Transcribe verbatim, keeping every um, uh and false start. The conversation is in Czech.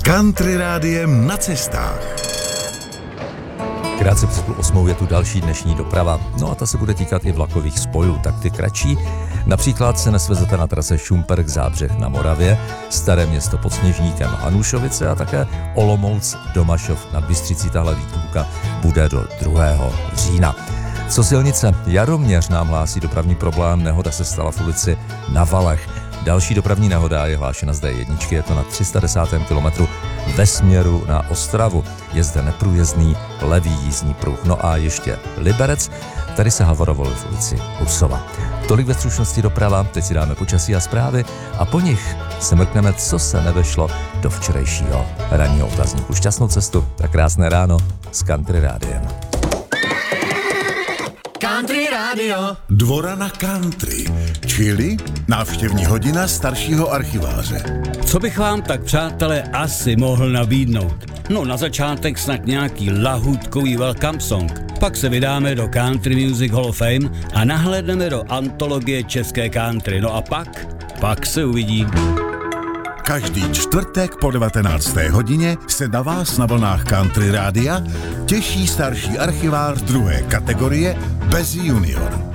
Country rádiem na cestách. Krátce před půl osmou je tu další dnešní doprava, no a ta se bude týkat i vlakových spojů, tak ty kratší. Například se nesvezete na trase Šumperk Zábřeh na Moravě, Staré Město pod Sněžníkem Hanušovice a také Olomouc Domašov nad Bystřicí. Tahle výjimka bude do druhého října. Co silnice Jaroměř nám hlásí dopravní problém, nehoda se stala v ulici Na Valech. Další dopravní nehoda je hlášena z dé jedna, je to na tři sta desátém kilometru ve směru na Ostravu. Je zde neprůjezdný levý jízdní pruh. No a ještě Liberec, tady se havarovalo v ulici Husova. Tolik ve stručnosti doprava, teď si dáme počasí a zprávy a po nich se mrkneme, co se nevešlo do včerejšího ranního otazníku. Šťastnou cestu a krásné ráno s Country rádiem. Country Radio. Dvora na country, čili návštěvní hodina staršího archiváře. Co bych vám tak, přátelé, asi mohl nabídnout? No na začátek snad nějaký lahůdkový welcome song. Pak se vydáme do Country Music Hall of Fame a nahlédneme do antologie české country. No a pak, pak se uvidí. Každý čtvrtek po devatenácté hodině se na vás na vlnách Country rádia těší starší archivář druhé kategorie bez junior.